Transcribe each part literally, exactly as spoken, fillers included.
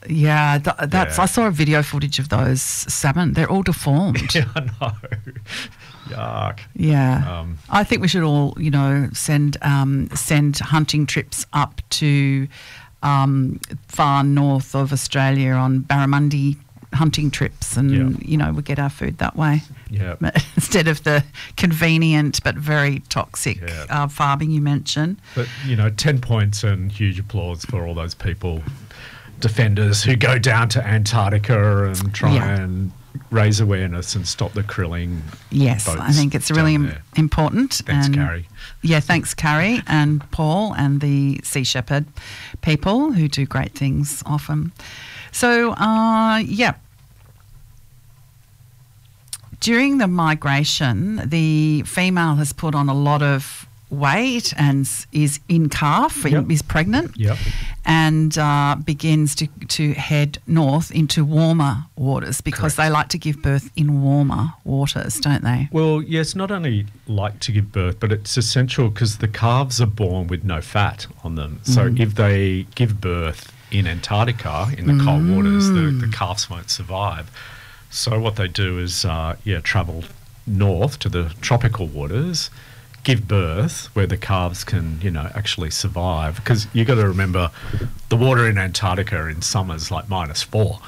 Yeah, th- that's. Yeah. I saw a video footage of those salmon. They're all deformed. Yeah, I know. Yuck. Yeah, Um, I think we should all, you know, send um, send hunting trips up to um, far north of Australia on barramundi hunting trips, and Yeah. you know, we get our food that way yeah. instead of the convenient but very toxic Yeah. uh, farming you mentioned. But, you know, ten points and huge applause for all those people, defenders who go down to Antarctica and try Yeah. and raise awareness and stop the krilling. Yes, boats I think it's really down im- there. important. Thanks, and Carrie. Yeah, thanks, Carrie and Paul and the Sea Shepherd people who do great things often. So, uh, yeah. During the migration, the female has put on a lot of weight and s- is in calf, Yep. is pregnant, Yep. and uh, begins to, to head north into warmer waters because Correct. they like to give birth in warmer waters, don't they? Well, yes, not only like to give birth, but it's essential because the calves are born with no fat on them. So Mm. if they give birth in Antarctica, in the cold waters, the, Mm. the calves won't survive. So what they do is, uh, yeah, travel north to the tropical waters, give birth where the calves can, you know, actually survive. Because you got to remember, the water in Antarctica in summer is like minus four.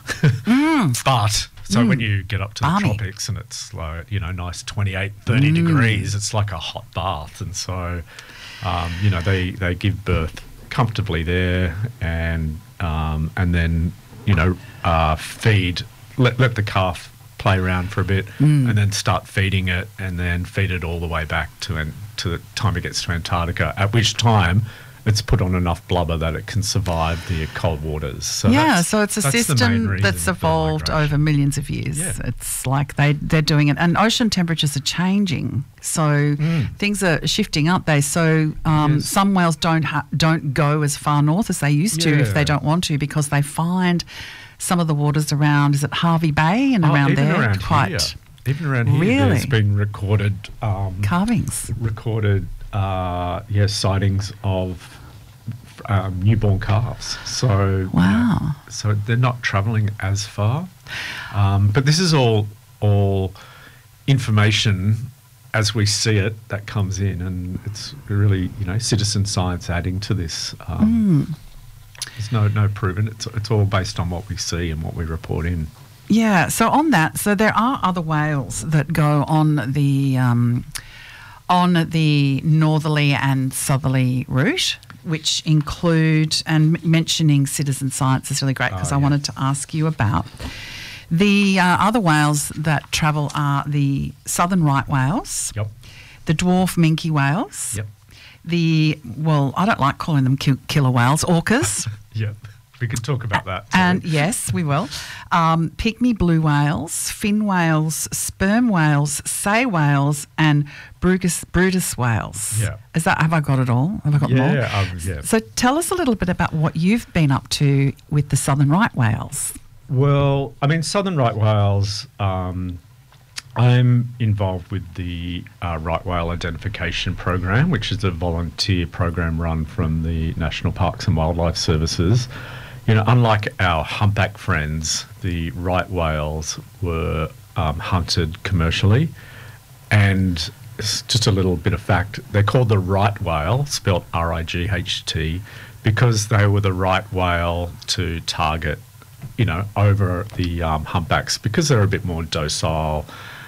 Mm. But so when you get up to the Balmy. tropics and it's like, you know, nice twenty-eight, thirty degrees, it's like a hot bath. And so, um, you know, they, they give birth comfortably there and um, and then, you know, uh, feed, let, let the calf play around for a bit and then start feeding it and then feed it all the way back to an, to the time it gets to Antarctica, at which time it's put on enough blubber that it can survive the cold waters. So yeah, that's- so it's a that's the main system reason that's for evolved migration. over millions of years. Yeah. It's like they, they're doing it. And ocean temperatures are changing. So Mm. things are shifting, aren't they? So um, Yes. some whales don't ha- don't go as far north as they used to if Yeah. they don't want to because they find some of the waters around, is it Harvey Bay and Oh, around even there? around quite here. Even around here, Really? there's been recorded um, carvings. recorded uh, yeah sightings of um, newborn calves. So you know, Wow. so they're not travelling as far, um, but this is all all information as we see it that comes in, and it's really, you know, citizen science adding to this. Um, Mm. There's no no proven. It's it's all based on what we see and what we report in. Yeah, so on that, so there are other whales that go on the um, on the northerly and southerly route, which include, and m- mentioning citizen science is really great because Oh, I yeah. wanted to ask you about. The uh, other whales that travel are the southern right whales, Yep. the dwarf minke whales, Yep. the, well, I don't like calling them ki- killer whales, orcas. Yep. We could talk about that. too. And yes, we will. Um, pygmy blue whales, fin whales, sperm whales, sei whales, and Brutus, Brutus whales. Yeah. Is that, have I got it all? Have I got them all? yeah, um, yeah. So tell us a little bit about what you've been up to with the southern right whales. Well, I mean, southern right whales. Um, I'm involved with the uh, right whale identification program, which is a volunteer program run from the National Parks and Wildlife Services. You know, unlike our humpback friends, the right whales were um, hunted commercially, and s- just a little bit of fact: they're called the right whale, spelled R I G H T, because they were the right whale to target, you know, over the um, humpbacks, because they're a bit more docile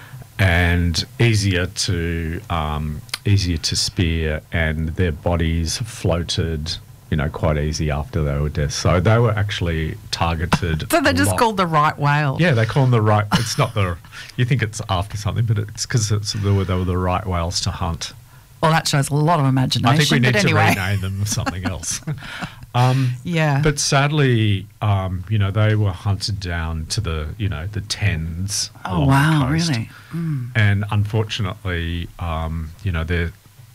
and easier to um, easier to spear, and their bodies floated, you know, quite easy after they were dead. So they were actually targeted. So they're a just lot. called the right whale. Yeah, they call them the right. It's not the. You think it's after something, but it's because it's they were, they were the right whales to hunt. Well, that shows a lot of imagination. I think we need but to anyway. rename them something else. um, Yeah. But sadly, um, you know, they were hunted down to the, you know, the tens. Oh, along the wow, coast. really? Mm. And unfortunately, um, you know, they're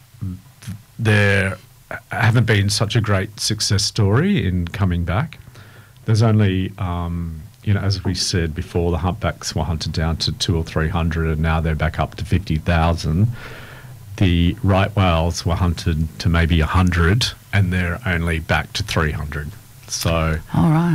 they're haven't been such a great success story in coming back. There's only, um, you know, as we said before, the humpbacks were hunted down to two or three hundred, and now they're back up to fifty thousand. The right whales were hunted to maybe a hundred, and they're only back to three hundred. So All right.